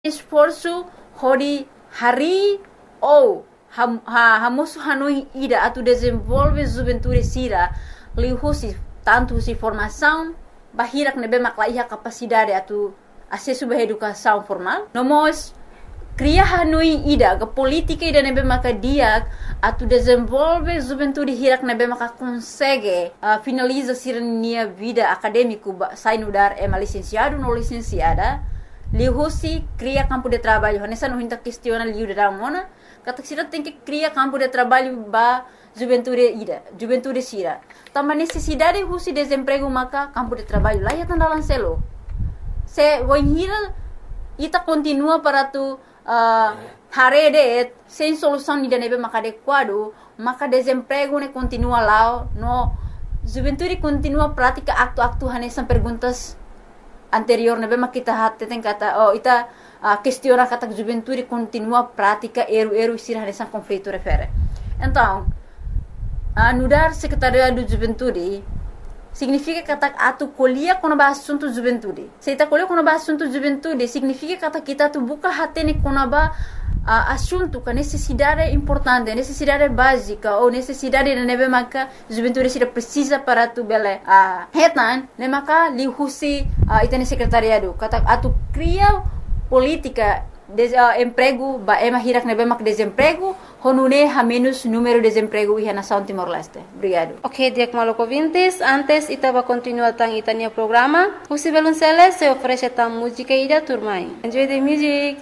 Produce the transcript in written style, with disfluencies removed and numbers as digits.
esforço hori hari ou hamosu hanoi ida atu desenvolve juventude sira lihusi tanto si formação bahirak nebe maklaiha capacidade atu acesso à educação formal nomos cria hanoi ida ke politika ida nebe maka dia atu desenvolve juventude hirak nebe maka consegue finaliza sirania vida acadêmico sai no dar licenciado no licenciada lihusi cria campo de trabalho nessa não hinta questiona liu da mona kata sira tem que criar campo de trabalho ba juventude sira também necessidade husi desemprego maka campo de trabalho lá ya tandalan selo se voinhira ita continua para tu harede sem solução ni nebe maka adequado maka desemprego ne continua lá no juventude continua prática acto hanesan perguntas anterior nebe makita hatte tem kata ita questiona kata juventude continua prática eru sira hanesan conflito refere então anudar secretaria do juventude significa kata atu colia quando ba assunto juventude se ita colia quando ba assunto juventude significa kata kita tu buka hatene quando ba assunto que necessidade importante necessidade básica ou necessidade de nebe maka juventude sira precisa para tu bele hetan ne maka lihusi itane secretariado kata atu cria política emprego ba hirak nebe maka desemprego honune ha menos número de desemprego e nação Timor-Leste. Obrigado. Ok, Diak Maloko Vintes, antes itaba continua tang itania programa. Husi Belunceles se oferece tam música ida turmai. Enjoy the music.